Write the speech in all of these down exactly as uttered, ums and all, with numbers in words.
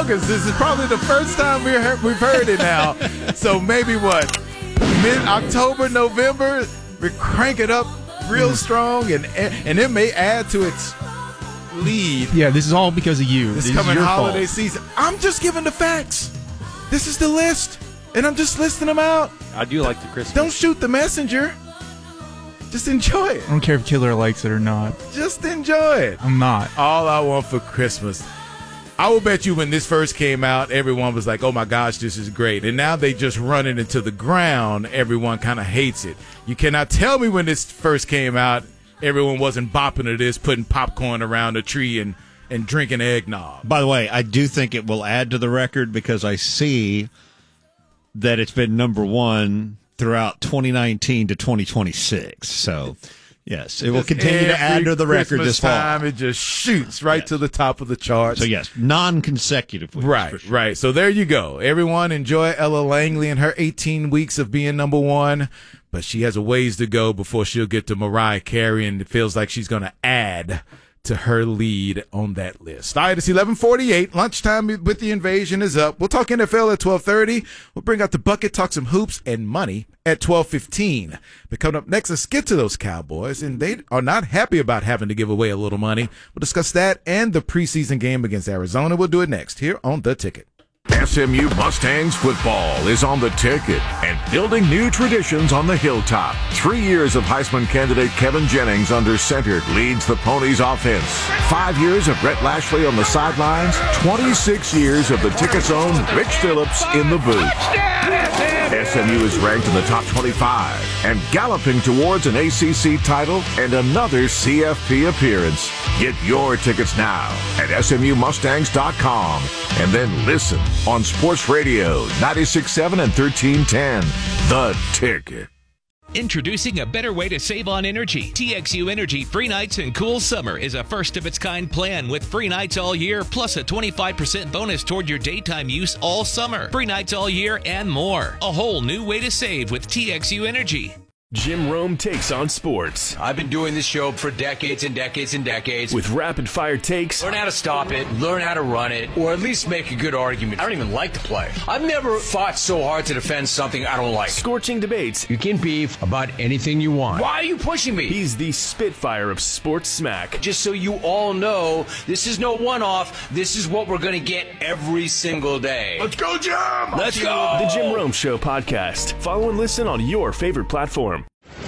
August. This is probably the first time we heard, we've heard it now. So maybe what? Mid-October, November, we crank it up real strong, and and it may add to its lead. Yeah, this is all because of you. This, this coming is your holiday fault. season. I'm just giving the facts. This is the list, and I'm just listing them out. I do like the Christmas. Don't shoot the messenger. Just enjoy it. I don't care if Killer likes it or not. Just enjoy it. I'm not. All I want for Christmas. I will bet you when this first came out, everyone was like, oh, my gosh, this is great. And now they just run it into the ground. Everyone kind of hates it. You cannot tell me when this first came out, everyone wasn't bopping to this, putting popcorn around the tree and, and drinking eggnog. By the way, I do think it will add to the record because I see that it's been number one throughout twenty nineteen to twenty twenty-six. So, yes, it will continue to add to the record this fall. Time, it just shoots right yes. to the top of the charts. So, yes, non-consecutive weeks. Right, sure. right. So there you go. Everyone enjoy Ella Langley and her eighteen weeks of being number one. But she has a ways to go before she'll get to Mariah Carey, and it feels like she's going to add to her lead on that list. All right, it's eleven forty-eight. Lunchtime with the Invasion is up. We'll talk N F L at twelve thirty. We'll bring out the bucket, talk some hoops and money at twelve fifteen. But coming up next, let's get to those Cowboys, and they are not happy about having to give away a little money. We'll discuss that and the preseason game against Arizona. We'll do it next here on The Ticket. S M U Mustangs football is on The Ticket and building new traditions on the hilltop. Three years of Heisman candidate Kevin Jennings under center leads the Ponies offense. Five years of Brett Lashley on the sidelines. twenty-six years of the Ticket's own Rich Phillips in the booth. S M U is ranked in the top twenty-five and galloping towards an A C C title and another C F P appearance. Get your tickets now at S M U Mustangs dot com and then listen on Sports Radio ninety-six point seven and thirteen ten. The Ticket. Introducing a better way to save on energy. T X U Energy Free Nights and Cool Summer is a first-of-its-kind plan with free nights all year, plus a twenty-five percent bonus toward your daytime use all summer. Free nights all year and more. A whole new way to save with T X U Energy. Jim Rome takes on sports. I've been doing this show for decades and decades and decades. With rapid-fire takes. Learn how to stop it, learn how to run it, or at least make a good argument. I don't even like to play. I've never fought so hard to defend something I don't like. Scorching debates. You can beef about anything you want. Why are you pushing me? He's the Spitfire of sports smack. Just so you all know, this is no one-off. This is what we're going to get every single day. Let's go, Jim! Let's go! The Jim Rome Show podcast. Follow and listen on your favorite platform.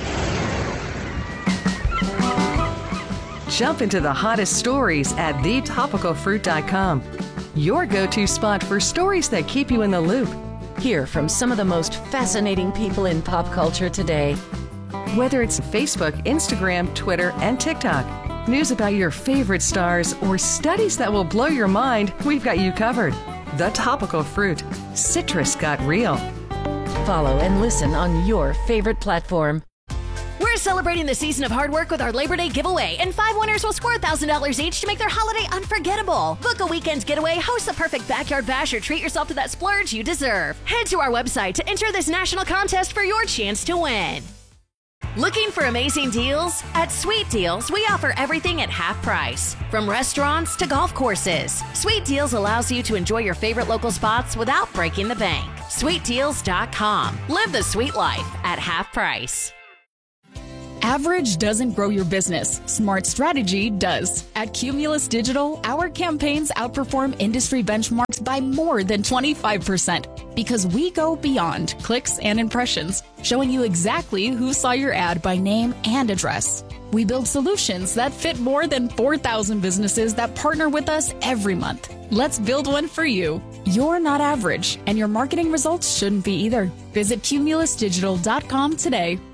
Jump into the hottest stories at the topical fruit dot com. Your go-to spot for stories that keep you in the loop. Hear from some of the most fascinating people in pop culture today. Whether it's Facebook, Instagram, Twitter, and TikTok, news about your favorite stars, or studies that will blow your mind, we've got you covered. The Topical Fruit. Citrus got real. Follow and listen on your favorite platform. We're celebrating the season of hard work with our Labor Day giveaway, and five winners will score one thousand dollars each to make their holiday unforgettable. Book a weekend getaway, host the perfect backyard bash, or treat yourself to that splurge you deserve. Head to our website to enter this national contest for your chance to win. Looking for amazing deals? At Sweet Deals, we offer everything at half price. From restaurants to golf courses, Sweet Deals allows you to enjoy your favorite local spots without breaking the bank. Sweet Deals dot com. Live the sweet life at half price. Average doesn't grow your business. Smart strategy does. At Cumulus Digital, our campaigns outperform industry benchmarks by more than twenty-five percent because we go beyond clicks and impressions, showing you exactly who saw your ad by name and address. We build solutions that fit more than four thousand businesses that partner with us every month. Let's build one for you. You're not average, and your marketing results shouldn't be either. Visit Cumulus Digital dot com today.